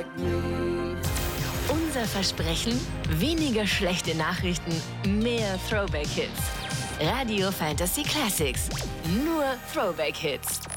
like me. Unser Versprechen? Weniger schlechte Nachrichten, mehr Throwback-Hits. Radio Fantasy Classics. Nur Throwback-Hits.